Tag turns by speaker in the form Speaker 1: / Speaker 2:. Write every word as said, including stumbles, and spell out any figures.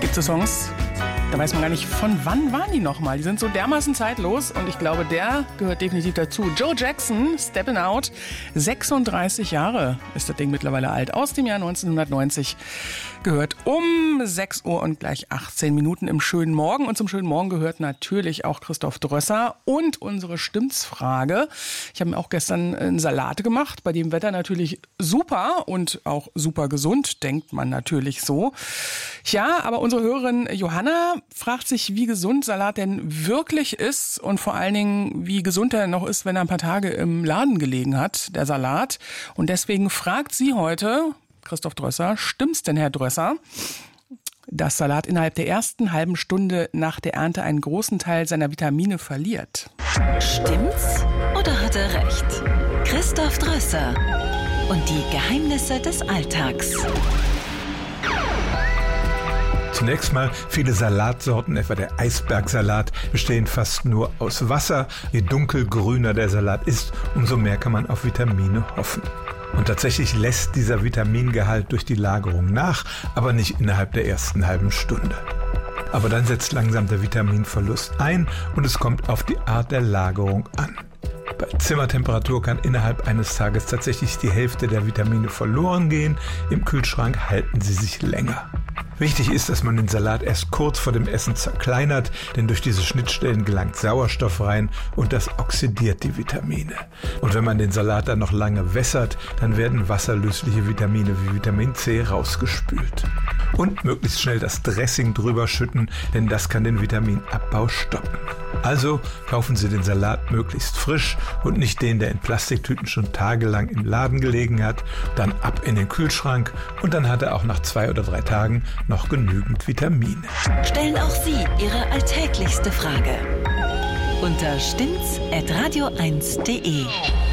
Speaker 1: gibt so Songs, da weiß man gar nicht, von wann waren die nochmal. Die sind so dermaßen zeitlos und ich glaube, der gehört definitiv dazu. Joe Jackson, Steppin' Out, sechsunddreißig Jahre ist das Ding mittlerweile alt, aus dem Jahr neunzehnhundertneunzig. Gehört um sechs Uhr und gleich achtzehn Minuten im schönen Morgen. Und zum schönen Morgen gehört natürlich auch Christoph Drösser und unsere Stimmtsfrage. Ich habe mir auch gestern einen Salat gemacht, bei dem Wetter natürlich super und auch super gesund, denkt man natürlich so. Ja, aber unsere Hörerin Johanna fragt sich, wie gesund Salat denn wirklich ist und vor allen Dingen, wie gesund er noch ist, wenn er ein paar Tage im Laden gelegen hat, der Salat. Und deswegen fragt sie heute, Christoph Drösser, stimmt's denn, Herr Drösser, dass Salat innerhalb der ersten halben Stunde nach der Ernte einen großen Teil seiner Vitamine verliert?
Speaker 2: Stimmt's oder hat er recht? Christoph Drösser und die Geheimnisse des Alltags.
Speaker 3: Zunächst mal, viele Salatsorten, etwa der Eisbergsalat, bestehen fast nur aus Wasser. Je dunkelgrüner der Salat ist, umso mehr kann man auf Vitamine hoffen. Und tatsächlich lässt dieser Vitamingehalt durch die Lagerung nach, aber nicht innerhalb der ersten halben Stunde. Aber dann setzt langsam der Vitaminverlust ein und es kommt auf die Art der Lagerung an. Bei Zimmertemperatur kann innerhalb eines Tages tatsächlich die Hälfte der Vitamine verloren gehen. Im Kühlschrank halten sie sich länger. Wichtig ist, dass man den Salat erst kurz vor dem Essen zerkleinert, denn durch diese Schnittstellen gelangt Sauerstoff rein und das oxidiert die Vitamine. Und wenn man den Salat dann noch lange wässert, dann werden wasserlösliche Vitamine wie Vitamin C rausgespült. Und möglichst schnell das Dressing drüber schütten, denn das kann den Vitaminabbau stoppen. Also kaufen Sie den Salat möglichst frisch und nicht den, der in Plastiktüten schon tagelang im Laden gelegen hat. Dann ab in den Kühlschrank und dann hat er auch nach zwei oder drei Tagen noch genügend Vitamine.
Speaker 2: Stellen auch Sie Ihre alltäglichste Frage unter stimmts at radio eins punkt de.